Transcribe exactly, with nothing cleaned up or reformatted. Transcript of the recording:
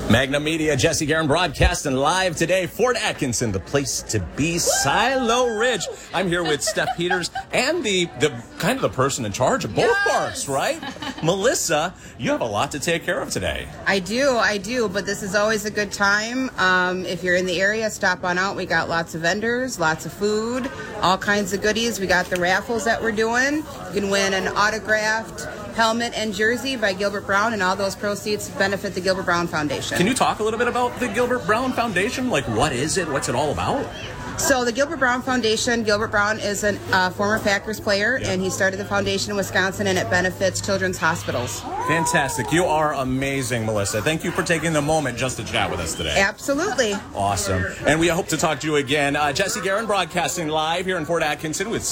Magna Media, Jesse Guerin broadcasting live today. Fort Atkinson, the place to be, Silo Ridge. I'm here with Steph Peters and the, the kind of the person in charge of both Yes. parks, right? Melissa, you have a lot to take care of today. I do, I do, but this is always a good time. Um, if you're in the area, stop on out. We got lots of vendors, lots of food, all kinds of goodies. We got the raffles that we're doing. You can win an autographed helmet and jersey by Gilbert Brown, and all those proceeds benefit the Gilbert Brown Foundation. Can you talk a little bit about the Gilbert Brown Foundation? Like, what is it? What's it all about? So the Gilbert Brown Foundation, Gilbert Brown is a uh, former Packers player, Yeah. and he started the foundation in Wisconsin, and it benefits children's hospitals. Fantastic. You are amazing, Melissa. Thank you for taking the moment just to chat with us today. Absolutely. Awesome. And we hope to talk to you again. Uh, Jesse Guerin broadcasting live here in Fort Atkinson with